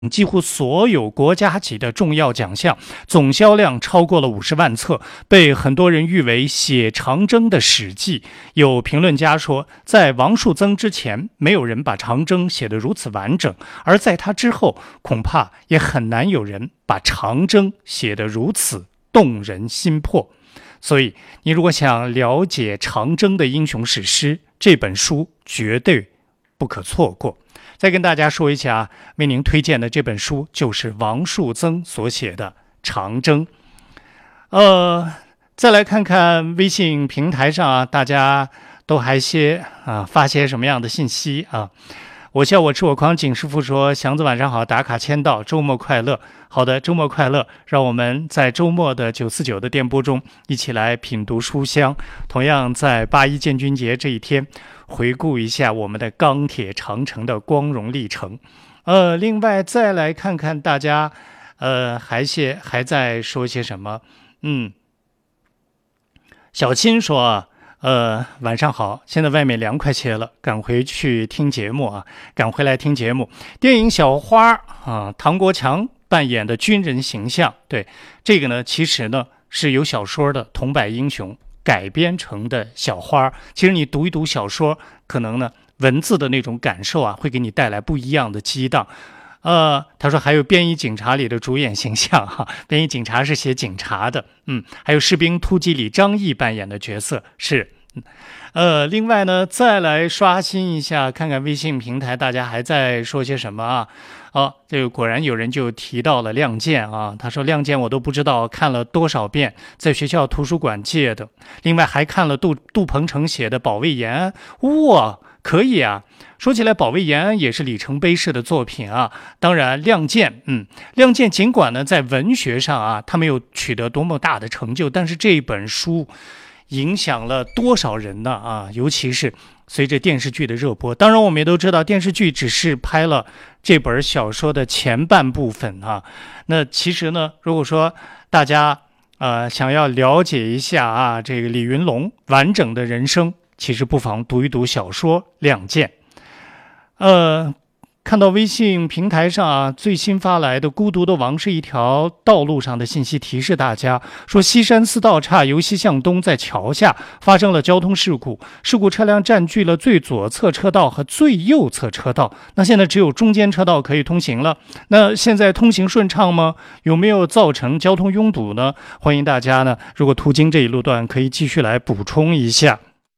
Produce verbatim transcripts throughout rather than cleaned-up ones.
几乎所有国家级的重要奖项，总销量超过了五十万册，被很多人誉为写长征的史记。有评论家说，在王树增之前，没有人把长征写得如此完整，而在他之后，恐怕也很难有人把长征写得如此动人心魄。所以，你如果想了解长征的英雄史诗，这本书绝对不可错过。再跟大家说一下，为您推荐的这本书就是王树增所写的《长征》。呃，再来看看微信平台上啊，大家都还些啊发些什么样的信息啊？我笑我吃我狂，景师傅说：“祥子晚上好，打卡签到，周末快乐。”好的，周末快乐！让我们在周末的九四九的电波中一起来品读书香。同样，在八一建军节这一天，回顾一下我们的钢铁长城的光荣历程。呃，另外再来看看大家，呃，还些还在说些什么？嗯，小青说。呃，晚上好！现在外面凉快些了，赶回去听节目啊，赶回来听节目。电影《小花》啊，唐国强扮演的军人形象，对这个呢，其实呢是由小说的《桐柏英雄》改编成的小花。其实你读一读小说，可能呢文字的那种感受啊，会给你带来不一样的激荡。呃，他说还有《便衣警察》里的主演形象哈，便衣警察是写警察的，嗯，还有《士兵突击》里张译扮演的角色是，呃，另外呢，再来刷新一下，看看微信平台大家还在说些什么啊？哦，这个果然有人就提到了《亮剑》啊，他说《亮剑》我都不知道看了多少遍，在学校图书馆借的，另外还看了杜杜鹏程写的《保卫延安》，哇，可以啊。说起来，《保卫延安》也是里程碑式的作品啊。当然，《亮剑》，嗯，《亮剑》尽管呢在文学上啊，它没有取得多么大的成就，但是这本书影响了多少人呢？啊，尤其是随着电视剧的热播。当然，我们也都知道，电视剧只是拍了这本小说的前半部分啊。那其实呢，如果说大家呃想要了解一下啊，这个李云龙完整的人生，其实不妨读一读小说《亮剑》。呃，看到微信平台上啊最新发来的《孤独的王》是一条道路上的信息，提示大家说，西山寺道岔由西向东，在桥下发生了交通事故，事故车辆占据了最左侧车道和最右侧车道，那现在只有中间车道可以通行了。那现在通行顺畅吗？有没有造成交通拥堵呢？欢迎大家呢，如果途经这一路段，可以继续来补充一下。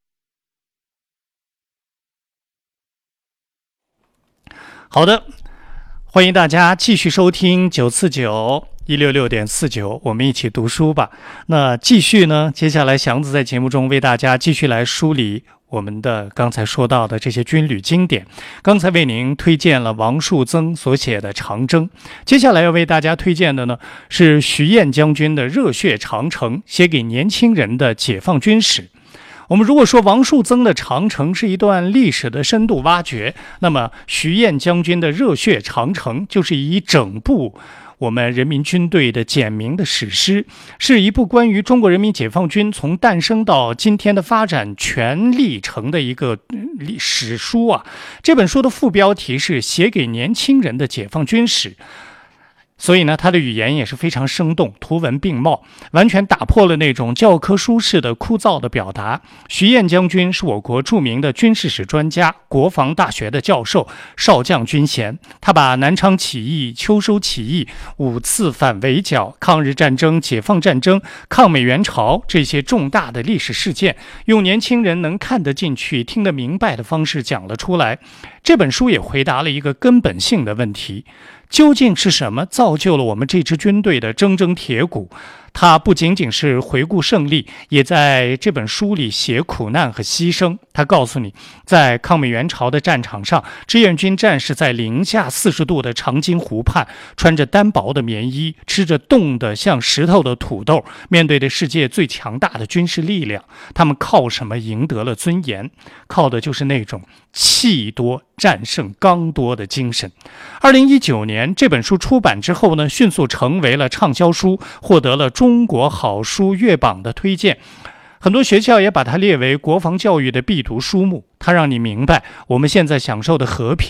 好的，欢迎大家继续收听九四九一六六点四九，我们一起读书吧。那继续呢，接下来祥子在节目中为大家继续来梳理我们的刚才说到的这些军旅经典。刚才为您推荐了王树增所写的《长征》，接下来要为大家推荐的呢是徐雁将军的《热血长城》，写给年轻人的解放军史。我们如果说王树增的《长城》是一段历史的深度挖掘，那么徐雁将军的《热血长城》就是一整部我们人民军队的简明的史诗，是一部关于中国人民解放军从诞生到今天的发展全历程的一个史书啊。这本书的副标题是写给年轻人的解放军史，所以呢，他的语言也是非常生动，图文并茂，完全打破了那种教科书式的枯燥的表达。徐雁将军是我国著名的军事史专家，国防大学的教授，少将军衔。他把南昌起义、秋收起义、五次反围剿、抗日战争、解放战争、抗美援朝这些重大的历史事件，用年轻人能看得进去、听得明白的方式讲了出来。这本书也回答了一个根本性的问题：究竟是什么造就了我们这支军队的铮铮铁骨？他不仅仅是回顾胜利，也在这本书里写苦难和牺牲。他告诉你，在抗美援朝的战场上，志愿军战士在零下四十度的长津湖畔，穿着单薄的棉衣，吃着冻得像石头的土豆，面对着世界最强大的军事力量，他们靠什么赢得了尊严？靠的就是那种气多战胜刚多的精神。二零一九年这本书出版之后呢，迅速成为了畅销书，获得了中国好书月榜的推荐。很多学校也把它列为国防教育的必读书目。它让你明白，我们现在享受的和平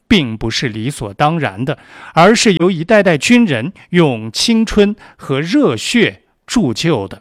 并不是理所当然的，而是由一代代军人用青春和热血铸就的。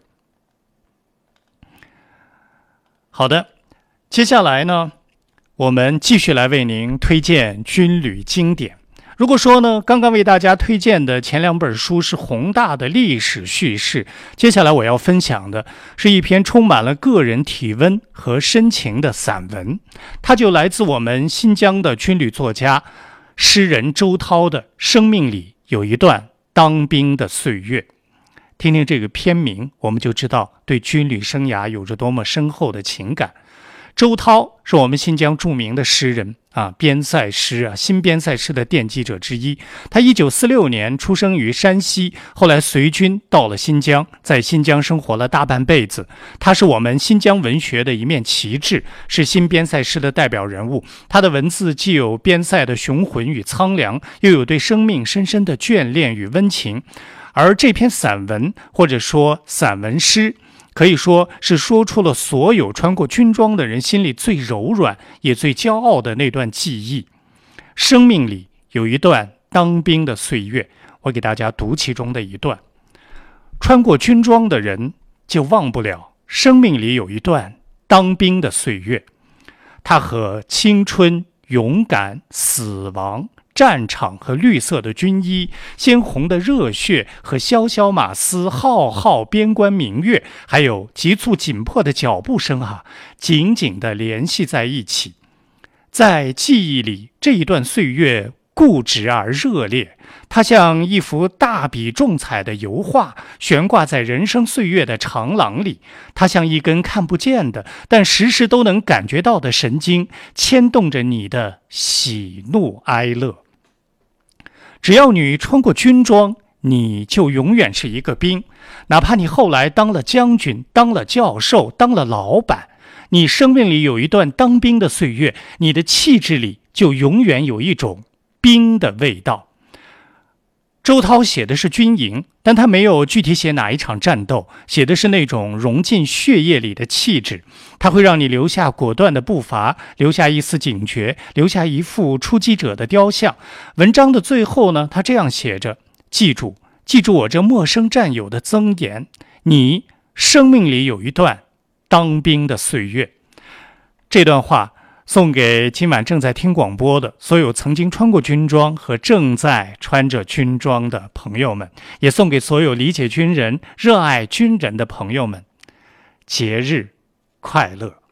好的，接下来呢，我们继续来为您推荐军旅经典。如果说呢，刚刚为大家推荐的前两本书是宏大的历史叙事，接下来我要分享的是一篇充满了个人体温和深情的散文，它就来自我们新疆的军旅作家、诗人周涛的生命里有一段当兵的岁月。听听这个篇名，我们就知道对军旅生涯有着多么深厚的情感。周涛是我们新疆著名的诗人啊，边塞诗啊，新边塞诗的奠基者之一。他一九四六年出生于山西，后来随军到了新疆，在新疆生活了大半辈子。他是我们新疆文学的一面旗帜，是新边塞诗的代表人物。他的文字既有边塞的雄浑与苍凉，又有对生命深深的眷恋与温情。而这篇散文，或者说散文诗，可以说是说出了所有穿过军装的人心里最柔软也最骄傲的那段记忆。生命里有一段当兵的岁月，我给大家读其中的一段。穿过军装的人就忘不了生命里有一段当兵的岁月，它和青春、勇敢、死亡、战场和绿色的军衣、鲜红的热血和萧萧马嘶、浩浩边关明月，还有急促紧迫的脚步声啊，紧紧地联系在一起。在记忆里，这一段岁月固执而热烈，它像一幅大笔重彩的油画，悬挂在人生岁月的长廊里。它像一根看不见的，但时时都能感觉到的神经，牵动着你的喜怒哀乐。只要你穿过军装，你就永远是一个兵，哪怕你后来当了将军，当了教授，当了老板，你生命里有一段当兵的岁月，你的气质里就永远有一种兵的味道。周涛写的是军营，但他没有具体写哪一场战斗，写的是那种融进血液里的气质。它会让你留下果断的步伐，留下一丝警觉，留下一副出击者的雕像。文章的最后呢，他这样写着：记住，记住我这陌生战友的赠言，你生命里有一段当兵的岁月。这段话送给今晚正在听广播的所有曾经穿过军装和正在穿着军装的朋友们，也送给所有理解军人、热爱军人的朋友们。节日快乐！